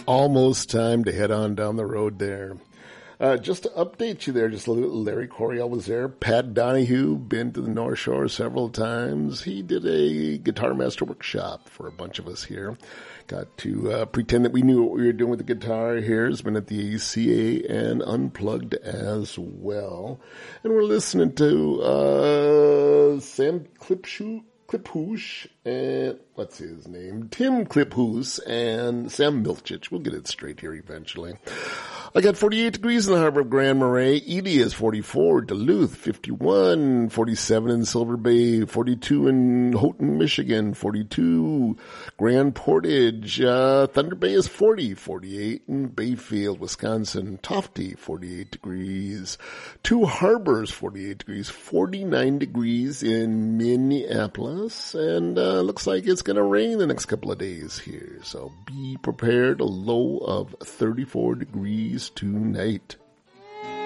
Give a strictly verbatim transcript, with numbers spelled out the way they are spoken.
Almost time to head on down the road there. Uh, just to update you there, just a little, Larry Coryell was there. Pat Donahue, been to the North Shore several times. He did a Guitar Master workshop for a bunch of us here. Got to uh, pretend that we knew what we were doing with the guitar here. Has been at the A C A and Unplugged as well. And we're listening to uh, Sam Klipshu. Kliphush and, what's his name? Tim Kliphush and Sam Milchich. We'll get it straight here eventually. I got forty-eight degrees in the harbor of Grand Marais. Edie is forty-four. Duluth, fifty-one. forty-seven in Silver Bay. forty-two in Houghton, Michigan. forty-two. Grand Portage. Uh, Thunder Bay is forty. forty-eight in Bayfield, Wisconsin. Tofty, forty-eight degrees. Two Harbors, forty-eight degrees. forty-nine degrees in Minneapolis. And uh, looks like it's going to rain the next couple of days here. So be prepared. A low of thirty-four degrees tonight.